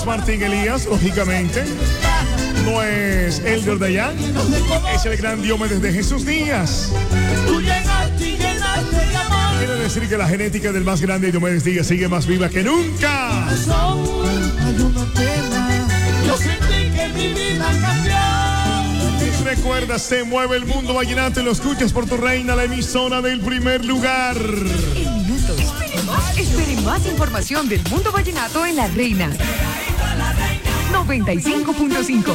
es Martín Elías, lógicamente. No es Elder Dayan, es el gran Diomedes de Jesús Díaz. Quiere decir que la genética del más grande Diomedes Díaz sigue más viva que nunca. Yo sentí que mi vida cambió. Y recuerda, se mueve el mundo vallenato y lo escuchas por tu reina, la emisora del primer lugar. En minutos, espere más información del mundo vallenato en La Reina 95.5.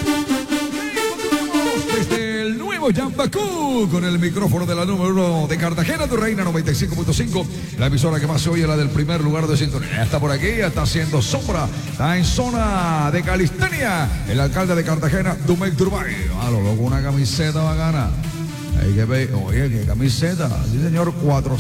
Desde el nuevo Yambacú, con el micrófono de la número 1 de Cartagena, tu reina 95.5, la emisora que más se oye, la del primer lugar de sintonía. Ya está por aquí, ya está haciendo sombra, está en zona de calistenia. El alcalde de Cartagena, Dumec Turbay. A lo loco, una camiseta bacana. Hay que ver, oye, qué camiseta. Sí, señor,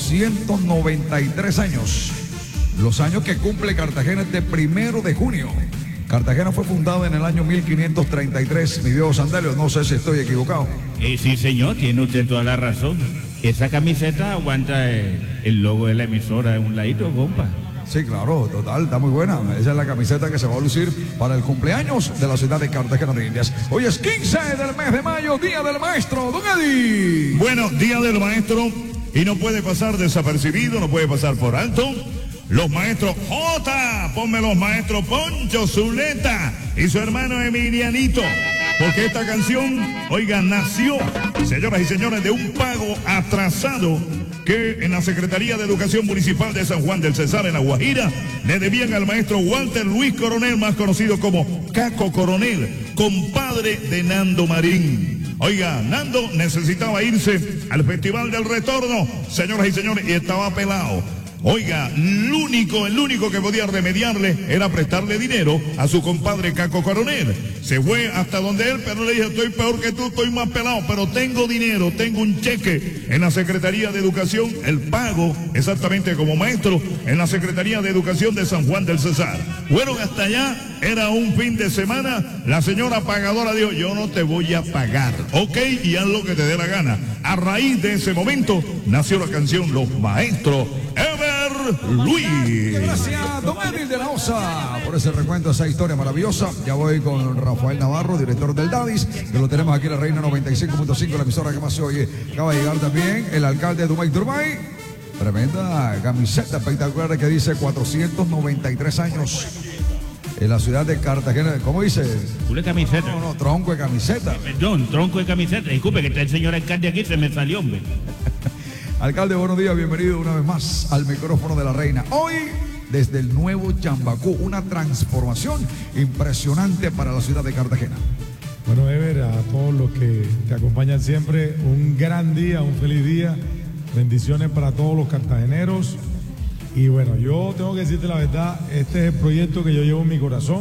493 años. Los años que cumple Cartagena este 1 de junio. Cartagena fue fundada en el año 1533, mi viejo Sandalio, no sé si estoy equivocado. Sí, señor, tiene usted toda la razón. Esa camiseta aguanta el logo de la emisora en un ladito, compa. Sí, claro, total, está muy buena. Esa es la camiseta que se va a lucir para el cumpleaños de la ciudad de Cartagena de Indias. Hoy es 15 del mes de mayo, Día del Maestro, don Eddie. Bueno, Día del Maestro, y no puede pasar desapercibido, no puede pasar por alto. Los maestros J, ponme los maestros Poncho, Zuleta y su hermano Emilianito. Porque esta canción, oiga, nació, señoras y señores, de un pago atrasado que en la Secretaría de Educación Municipal de San Juan del Cesar, en La Guajira, le debían al maestro Walter Luis Coronel, más conocido como Caco Coronel, compadre de Nando Marín. Oiga, Nando necesitaba irse al Festival del Retorno, señoras y señores, y estaba pelado. Oiga, el único que podía remediarle era prestarle dinero a su compadre Caco Coronel. Se fue hasta donde él, pero le dije, estoy peor que tú, estoy más pelado, pero tengo dinero, tengo un cheque en la Secretaría de Educación, el pago exactamente como maestro en la Secretaría de Educación de San Juan del Cesar. Fueron hasta allá, era un fin de semana, la señora pagadora dijo, yo no te voy a pagar, ok, y haz lo que te dé la gana. A raíz de ese momento nació la canción Los Maestros Luis. Gracias, don Emil de la Osa, por ese recuento, esa historia maravillosa. Ya voy con Rafael Navarro, director del DADIS, que lo tenemos aquí en La Reina 95.5, la emisora que más se oye. Acaba de llegar también el alcalde de Dumec Turbay. Tremenda camiseta espectacular que dice 493 años en la ciudad de Cartagena. ¿Cómo dice? Una camiseta. No, tronco de camiseta. Perdón, tronco de camiseta. Disculpe que está el señor alcalde aquí, se me salió, hombre. Alcalde, buenos días, bienvenido una vez más al micrófono de La Reina. Hoy, desde el nuevo Yambacú, una transformación impresionante para la ciudad de Cartagena. Bueno, Ever, a todos los que te acompañan siempre, un gran día, un feliz día. Bendiciones para todos los cartageneros. Y bueno, yo tengo que decirte la verdad, este es el proyecto que yo llevo en mi corazón.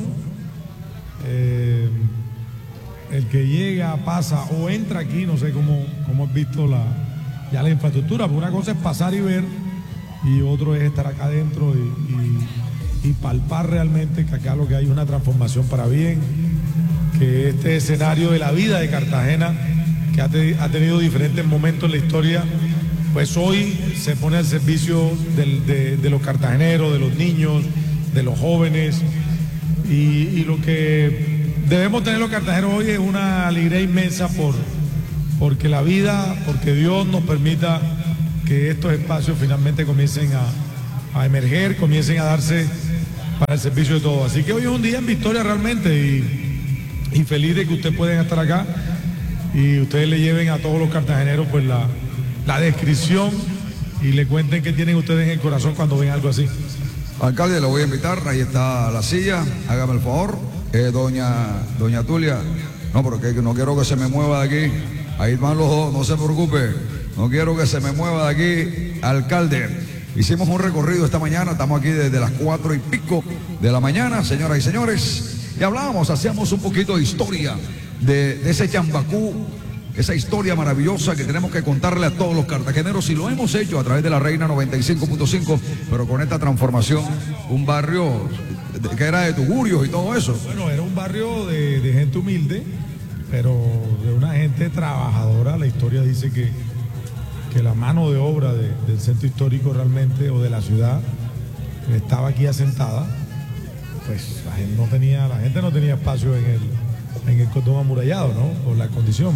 El que llega, pasa o entra aquí, no sé cómo has visto ya la infraestructura, porque una cosa es pasar y ver, y otro es estar acá adentro y palpar realmente que acá lo que hay es una transformación para bien, que este escenario de la vida de Cartagena, que ha tenido diferentes momentos en la historia, pues hoy se pone al servicio de los cartageneros, de los niños, de los jóvenes, y lo que debemos tener los cartageneros hoy es una alegría inmensa porque la vida, porque Dios nos permita que estos espacios finalmente comiencen a emerger, comiencen a darse para el servicio de todos. Así que hoy es un día en victoria realmente y feliz de que ustedes puedan estar acá y ustedes le lleven a todos los cartageneros pues la descripción y le cuenten qué tienen ustedes en el corazón cuando ven algo así. Alcalde, lo voy a invitar, ahí está la silla, hágame el favor, doña Tulia, no, pero que no quiero que se me mueva de aquí. Ahí van los dos, no se preocupe. No quiero que se me mueva de aquí, alcalde. Hicimos un recorrido esta mañana, estamos aquí desde las 4 y pico de la mañana, señoras y señores. Y hacíamos un poquito de historia de ese Yambacú, esa historia maravillosa que tenemos que contarle a todos los cartageneros. Y lo hemos hecho a través de La Reina 95.5, pero con esta transformación, un barrio que era de tugurios y todo eso. Bueno, era un barrio de gente humilde, pero de una gente trabajadora. La historia dice que la mano de obra del centro histórico realmente, o de la ciudad, estaba aquí asentada. pues la gente no tenía espacio en el cordón amurallado, ¿no? Por la condición.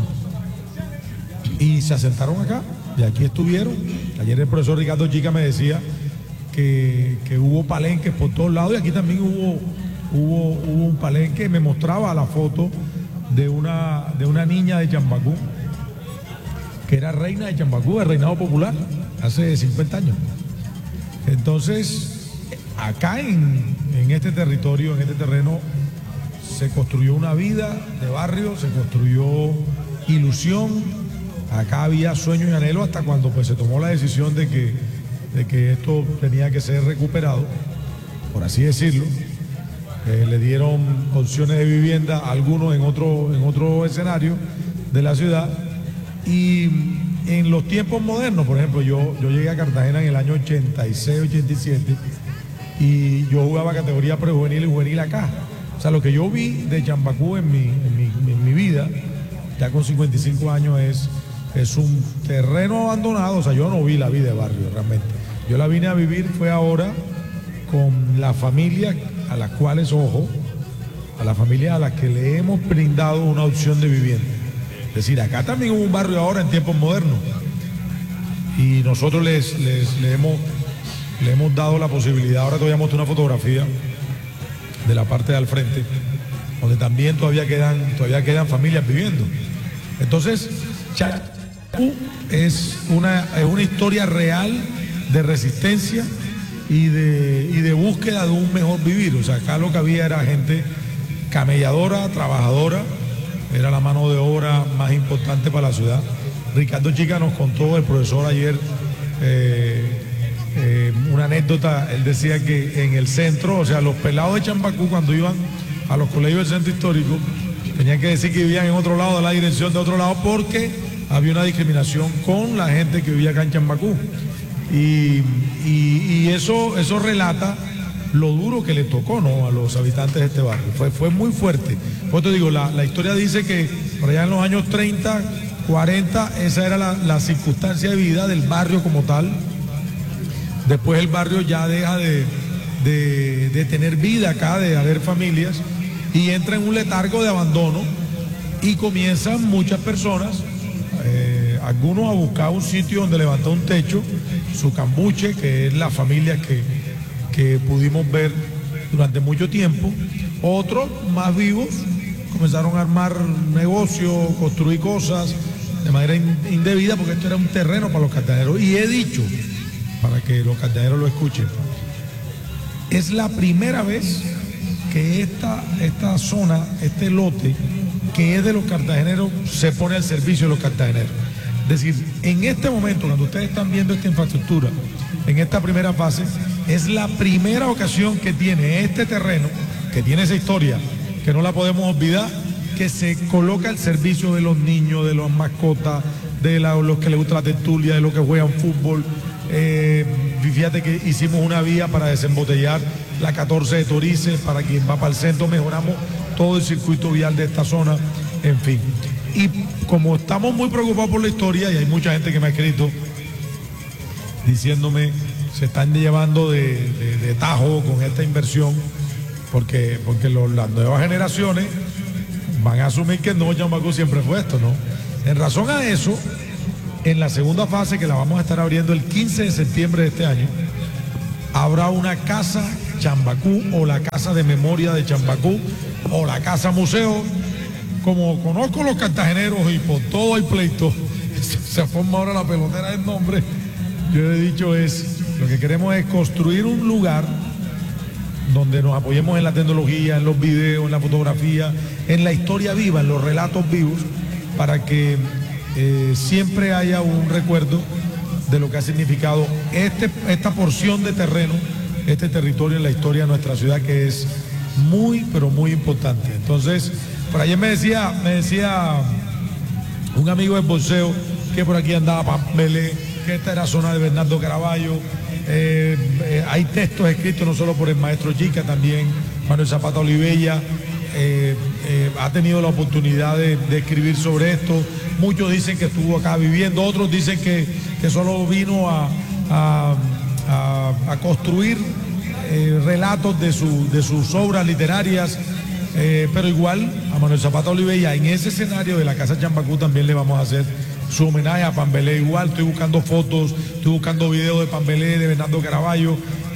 Y se asentaron acá, y aquí estuvieron. Ayer el profesor Ricardo Chica me decía que hubo palenques por todos lados, y aquí también hubo un palenque. Me mostraba la foto de una niña de Chambacú, que era reina de Chambacú, del reinado popular, hace 50 años. Entonces, acá en este territorio, en este terreno, se construyó una vida de barrio, se construyó ilusión. Acá había sueños y anhelos hasta cuando pues se tomó la decisión de que esto tenía que ser recuperado, por así decirlo. Le dieron opciones de vivienda a algunos en otro escenario de la ciudad. Y en los tiempos modernos, por ejemplo, yo llegué a Cartagena en el año 86, 87, y yo jugaba categoría prejuvenil y juvenil acá. O sea, lo que yo vi de Chambacú en mi vida, ya con 55 años, es un terreno abandonado. O sea, yo no vi la vida de barrio realmente. Yo la vine a vivir fue ahora con la familia a las cuales, ojo, a la familia a las que le hemos brindado una opción de vivienda. Es decir, acá también hubo un barrio ahora en tiempos modernos, y nosotros le hemos dado la posibilidad. Ahora te voy a mostrar una fotografía de la parte de al frente, donde también todavía quedan familias viviendo. Entonces, Chambacú es una historia real de resistencia y de búsqueda de un mejor vivir. O sea, acá lo que había era gente camelladora, trabajadora, era la mano de obra más importante para la ciudad. Ricardo Chica nos contó, el profesor ayer, una anécdota. Él decía que en el centro, o sea, los pelados de Chambacú, cuando iban a los colegios del centro histórico, tenían que decir que vivían en otro lado, de la dirección de otro lado, porque había una discriminación con la gente que vivía acá en Chambacú. Y eso relata lo duro que le tocó, ¿no?, a los habitantes de este barrio. Fue muy fuerte. Pues te digo, la historia dice que por allá en los años 30, 40, esa era la circunstancia de vida del barrio como tal. Después el barrio ya deja de tener vida acá, de haber familias, y entra en un letargo de abandono, y comienzan muchas personas, algunos a buscar un sitio donde levantar un techo, su cambuche, que es la familia que pudimos ver durante mucho tiempo. Otros más vivos comenzaron a armar negocios, construir cosas de manera indebida, porque esto era un terreno para los cartageneros. Y he dicho, para que los cartageneros lo escuchen, es la primera vez que esta zona, este lote, que es de los cartageneros, se pone al servicio de los cartageneros. Es decir, en este momento, cuando ustedes están viendo esta infraestructura, en esta primera fase, es la primera ocasión que tiene este terreno, que tiene esa historia, que no la podemos olvidar, que se coloca al servicio de los niños, de las mascotas, de los que les gusta la tertulia, de los que juegan fútbol. Fíjate que hicimos una vía para desembotellar la 14 de Torices, para quien va para el centro, mejoramos todo el circuito vial de esta zona, en fin. Y como estamos muy preocupados por la historia, y hay mucha gente que me ha escrito diciéndome, se están llevando de tajo con esta inversión, porque las nuevas generaciones van a asumir que no, Chambacú siempre fue esto, ¿no? En razón a eso, en la segunda fase, que la vamos a estar abriendo el 15 de septiembre de este año, habrá una casa Chambacú, o la casa de memoria de Chambacú, o la casa museo. Como conozco los cartageneros y por todo hay pleito, se forma ahora la pelotera del nombre. Yo he dicho lo que queremos es construir un lugar donde nos apoyemos en la tecnología, en los videos, en la fotografía, en la historia viva, en los relatos vivos, para que siempre haya un recuerdo de lo que ha significado esta porción de terreno, este territorio en la historia de nuestra ciudad, que es muy, pero muy importante. Entonces, por ayer me decía un amigo del boxeo que por aquí andaba Pampelé, que esta era zona de Bernardo Caraballo. Hay textos escritos no solo por el maestro Chica, también Manuel Zapata Olivella ha tenido la oportunidad de escribir sobre esto. Muchos dicen que estuvo acá viviendo, otros dicen que solo vino a construir relatos de sus obras literarias, pero igual a Manuel Zapata Olivella, en ese escenario de la Casa Chambacú también le vamos a hacer su homenaje a Pambelé. Igual estoy buscando fotos, estoy buscando videos de Pambelé, de Bernardo Caraballo.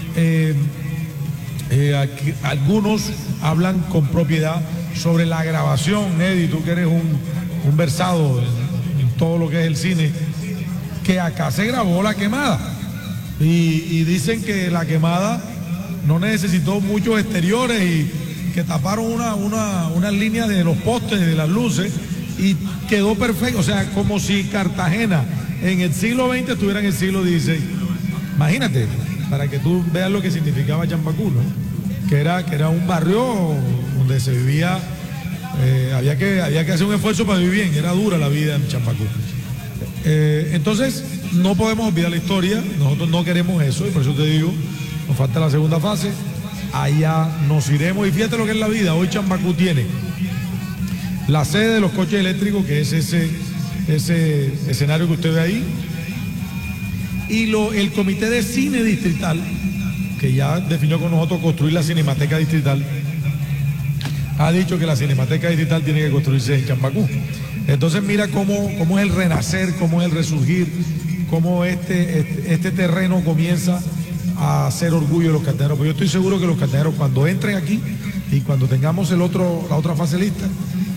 Algunos hablan con propiedad sobre la grabación. Eddie, tú que eres un versado en todo lo que es el cine, que acá se grabó La Quemada y dicen que La Quemada no necesitó muchos exteriores y que taparon una línea de los postes, de las luces, y quedó perfecto. O sea, como si Cartagena en el siglo XX estuviera en el siglo XVI. Imagínate, para que tú veas lo que significaba Chambacú, ¿no? Que era un barrio donde se vivía, había que hacer un esfuerzo para vivir bien, era dura la vida en Chambacú. Entonces, no podemos olvidar la historia, nosotros no queremos eso, y por eso te digo, nos falta la segunda fase, allá nos iremos, y fíjate lo que es la vida. Hoy Chambacú tiene la sede de los coches eléctricos, que es ese escenario que usted ve ahí, y el comité de cine distrital, que ya definió con nosotros construir la Cinemateca Distrital, ha dicho que la Cinemateca Distrital tiene que construirse en Chambacú. Entonces mira cómo es el renacer, cómo es el resurgir, cómo este terreno comienza a hacer orgullo de los cartageneros. Pues yo estoy seguro que los cartageneros, cuando entren aquí y cuando tengamos la otra fase lista,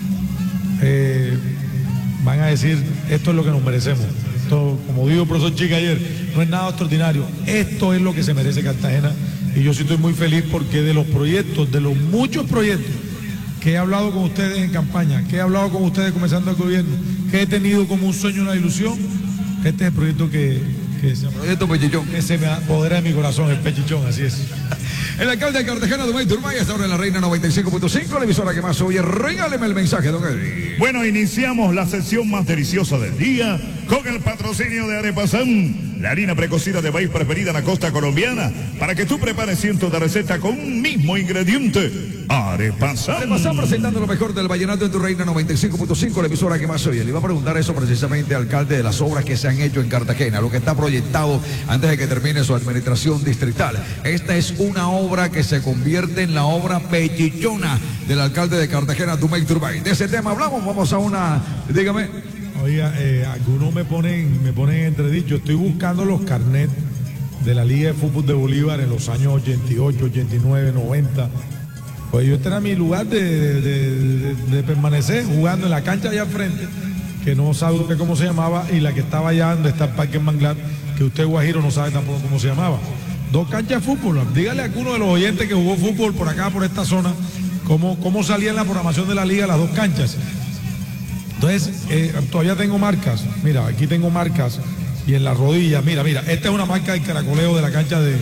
van a decir, esto es lo que nos merecemos. Esto, como dijo el profesor Chica ayer, no es nada extraordinario, esto es lo que se merece Cartagena. Y yo sí estoy muy feliz porque de los proyectos, de los muchos proyectos que he hablado con ustedes en campaña, que he hablado con ustedes comenzando el gobierno, que he tenido como un sueño, una ilusión, este es el proyecto que se me apodera de mi corazón, el Pechichón, así es. El alcalde de Cartagena, Dumay Turbay, está ahora en la Reina 95.5, la emisora que más oye. Regáleme el mensaje, don Eddie. Bueno, iniciamos la sesión más deliciosa del día con el patrocinio de Arepasán, la harina precocida de maíz preferida en la costa colombiana, para que tú prepares cientos de recetas con un mismo ingrediente. Arepasán. Arepasán presentando lo mejor del vallenato en tu Reina 95.5, la emisora que más oye. Le iba a preguntar eso precisamente, alcalde, de las obras que se han hecho en Cartagena, lo que está proyectado antes de que termine su administración distrital. Esta es una obra que se convierte en la obra pechichona del alcalde de Cartagena, Dumay Turbay. De ese tema hablamos, vamos a una, dígame. Oiga, algunos me ponen entredicho. Estoy buscando los carnets de la Liga de Fútbol de Bolívar en los años 88, 89, 90. Pues yo este era mi lugar de permanecer jugando en la cancha allá al frente, que no sabe usted cómo se llamaba, y la que estaba allá donde está el Parque Manglar, que usted, Guajiro, no sabe tampoco cómo se llamaba. 2 canchas de fútbol. Dígale a alguno de los oyentes que jugó fútbol por acá, por esta zona, cómo salía en la programación de la liga las 2 canchas. Entonces, todavía tengo marcas. Mira, aquí tengo marcas, y en la rodilla, mira, esta es una marca del caracoleo de la cancha de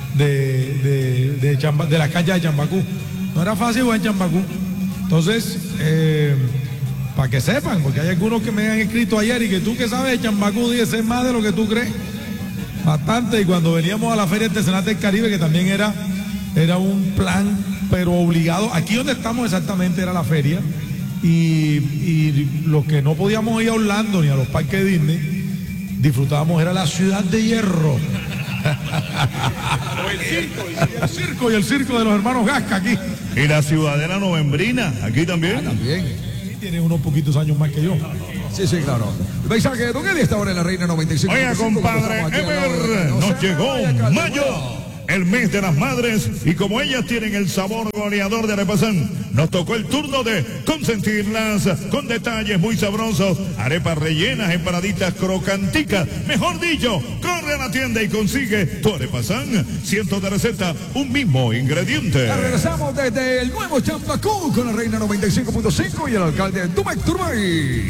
la cancha de Chambacú. No era fácil jugar en Chambacú. Entonces, para que sepan, porque hay algunos que me han escrito ayer, y que tú que sabes de Chambacú, dices más de lo que tú crees. Bastante. Y cuando veníamos a la Feria Artesanal del Caribe, que también era un plan, pero obligado. Aquí donde estamos exactamente era la feria, y lo que no podíamos ir a Orlando ni a los parques de Disney, disfrutábamos, era la Ciudad de Hierro. Y el circo de los hermanos Gasca aquí. Y la Ciudadela Novembrina, aquí también. También. Sí, tiene unos poquitos años más que yo. Sí, claro. El mensaje de don Eddie está ahora en la Reina 95. Oiga, compadre Ever, nos llegó mayo, el mes de las madres, y como ellas tienen el sabor goleador de Arepasán, nos tocó el turno de consentirlas con detalles muy sabrosos. Arepas rellenas, empanaditas crocanticas, mejor dicho, corre a la tienda y consigue tu Arepasán. Cientos de recetas, un mismo ingrediente. Regresamos desde el nuevo Chambacú con la Reina 95.5 y el alcalde Dumay Turbay.